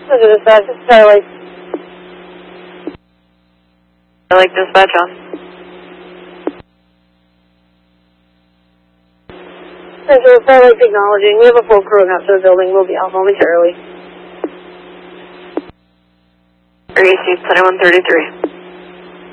This is dispatch. This is Satellite. Satellite dispatch on. This is Satellite acknowledging. We have a full crew out to the building. We'll be out momentarily. REC 2133.